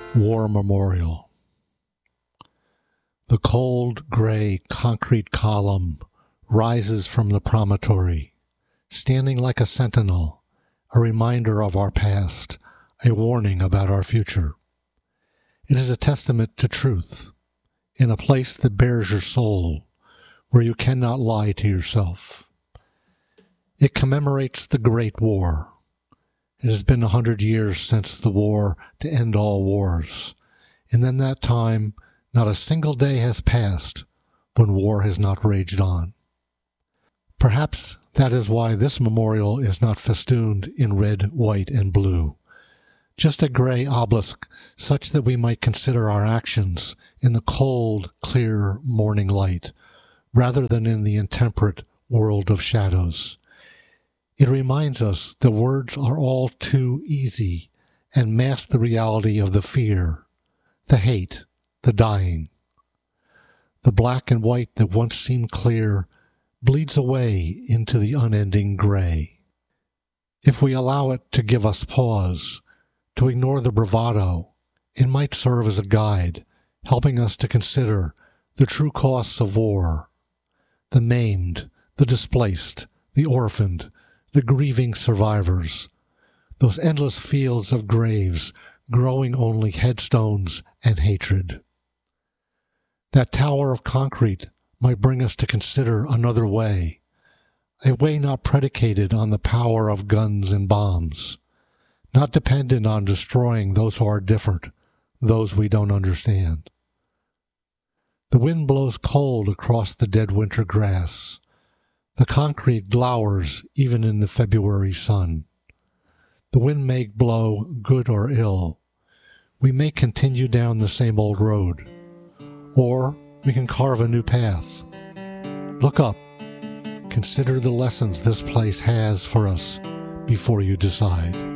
War Memorial. The cold, gray concrete column rises from the promontory, standing like a sentinel, a reminder of our past, a warning about our future. It is a testament to truth, in a place that bears your soul, where you cannot lie to yourself. It commemorates the Great War. It has been 100 years since the war to end all wars, and in that time, not a single day has passed when war has not raged on. Perhaps that is why this memorial is not festooned in red, white, and blue, just a gray obelisk such that we might consider our actions in the cold, clear morning light, rather than in the intemperate world of shadows. It reminds us that words are all too easy and mask the reality of the fear, the hate, the dying. The black and white that once seemed clear bleeds away into the unending gray. If we allow it to give us pause, to ignore the bravado, it might serve as a guide, helping us to consider the true costs of war, the maimed, the displaced, the orphaned, the grieving survivors, those endless fields of graves growing only headstones and hatred. That tower of concrete might bring us to consider another way, a way not predicated on the power of guns and bombs, not dependent on destroying those who are different, those we don't understand. The wind blows cold across the dead winter grass. The concrete glowers even in the February sun. The wind may blow good or ill. We may continue down the same old road, or we can carve a new path. Look up. Consider the lessons this place has for us before you decide.